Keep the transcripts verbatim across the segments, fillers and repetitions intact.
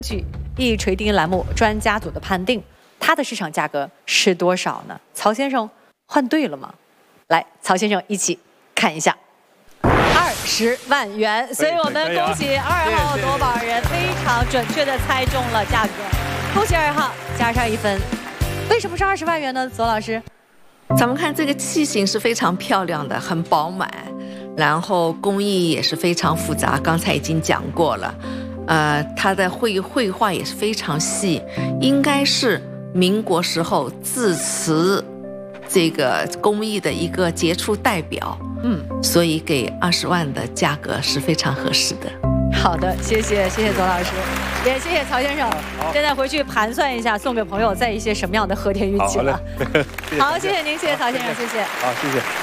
据一锤定音栏目专家组的判定，它的市场价格是多少呢？曹先生换对了吗？来，曹先生一起看一下，二十万元。所以我们恭喜二号夺宝人非常准确的猜中了价格，恭喜二号加上一分。为什么是二十万元呢？左老师， 咱们看这个器型是非常漂亮的，很饱满，然后工艺也是非常复杂，刚才已经讲过了。呃，它的绘绘画也是非常细，应该是民国时候字词这个工艺的一个杰出代表。嗯，所以给二十万的价格是非常合适的。 好的，谢谢谢谢左老师，也谢谢曹先生。现在回去盘算一下，送给朋友在一些什么样的和田玉器了。好，谢谢您，谢谢曹先生，谢谢。 好，谢谢。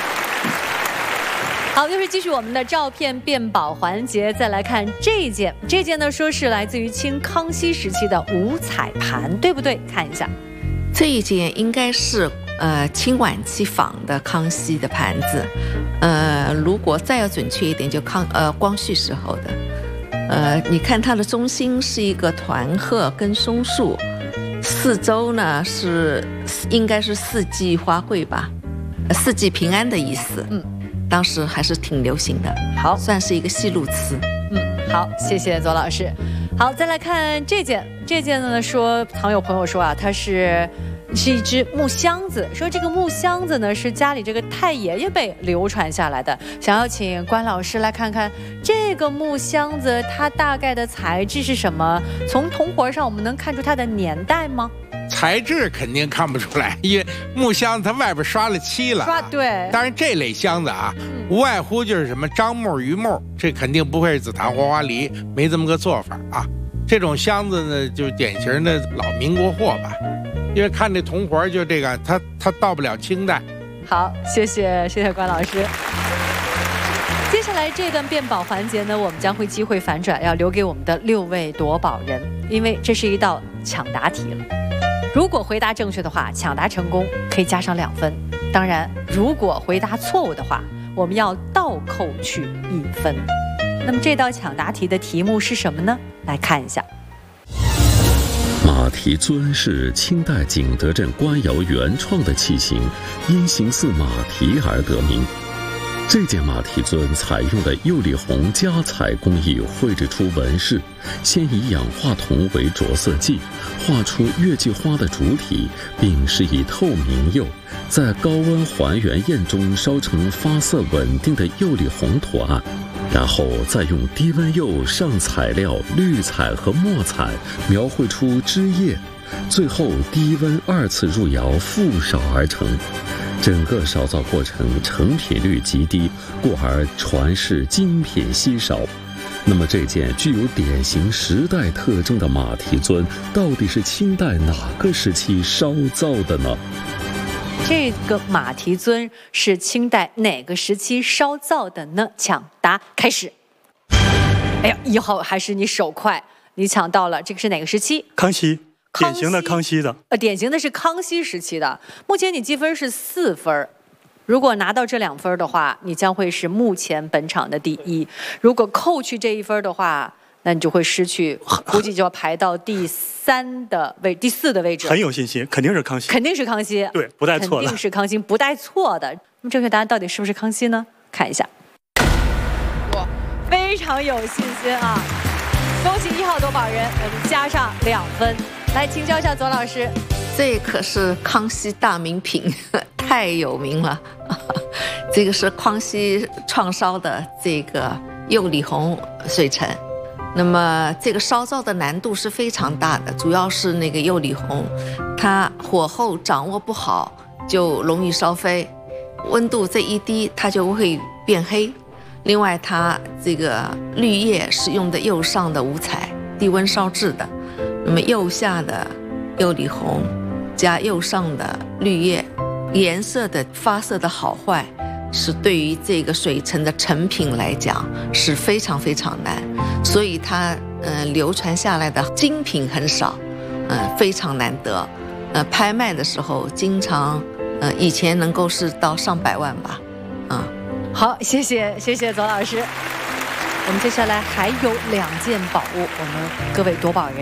好，就是继续我们的照片辨宝环节，再来看这件，这件呢说是来自于清康熙时期的五彩盘，对不对？看一下， 这一件应该是呃清晚期仿的康熙的盘子，呃，如果再要准确一点，就康呃光绪时候的。呃，你看它的中心是一个团鹤跟松树，四周呢是应该是四季花卉吧，四季平安的意思。嗯。当时还是挺流行的，好，算是一个戏路词。 嗯，好，谢谢左老师。好，再来看这件，这件呢说，常有朋友说啊，它是是一只木箱子，说这个木箱子呢是家里这个太爷爷辈流传下来的，想要请关老师来看看这个木箱子它大概的材质是什么？从铜活上我们能看出它的年代吗？ 材质肯定看不出来，因为木箱子它外边刷了漆了。刷对。 当然这类箱子啊，嗯、无外乎就是什么樟木、榆木，这肯定不会是紫檀、黄花梨，没这么个做法啊。这种箱子呢，就是典型的老民国货吧，因为看这铜活就这个，它它到不了清代。 好，谢谢谢谢关老师。接下来这段辨宝环节呢，我们将会机会反转，要留给我们的六位夺宝人，因为这是一道抢答题了。如果回答正确的话，抢答成功可以加上两分。当然，如果回答错误的话，我们要倒扣去一分。那么这道抢答题的题目是什么呢？来看一下。 马蹄尊是清代景德镇官窑原创的器型，因形似马蹄而得名。这件马蹄尊采用的釉里红加彩工艺绘制出纹饰，先以氧化铜为着色剂，画出月季花的主体，并施以透明釉，在高温还原焰中烧成发色稳定的釉里红图案，然后再用低温釉上彩料绿彩和墨彩，描绘出枝叶，最后低温二次入窑复烧而成。整个烧造过程成品率极低，故而传世精品稀少。那么这件具有典型时代特征的马蹄尊，到底是清代哪个时期烧造的呢？ 这个马蹄尊是清代哪个时期烧造的呢？抢答开始。哎呀，一号还是你手快，你抢到了，这个是哪个时期？ 康熙。典型的康熙的， 呃，典型的是康熙时期的。目前你积分是四分，如果拿到这两分的话，你将会是目前本场的第一。如果扣去这一分的话，那你就会失去，估计就要排到第三的位、第四的位置。 很有信心，肯定是康熙， 肯定是康熙， 对，不带错的， 肯定是康熙，不带错的。那么正确答案到底是不是康熙呢？看一下，哇，非常有信心啊！恭喜一号夺宝人，我们加上两分。来请教一下左老师， 这可是康熙大名品，太有名了。这个是康熙创烧的这个釉里红水沉，那么这个烧造的难度是非常大的，主要是那个釉里红，它火候掌握不好就容易烧飞，温度这一低它就会变黑。另外，它这个绿叶是用的釉上的五彩低温烧制的。那么釉下的釉里红加釉上的绿叶，颜色的发色的好坏，是对于这个水沉的成品来讲是非常非常难，所以它呃流传下来的精品很少，呃非常难得，呃拍卖的时候经常呃以前能够是到上百万吧，啊、 嗯。好，谢谢谢谢左老师。 我们接下来还有两件宝物，我们各位夺宝人